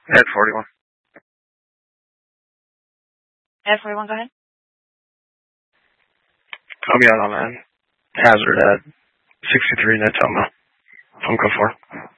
Ed 41. Ed 41, go ahead. I'll be out on that. Hazard at 63 Natoma. Phone code 4.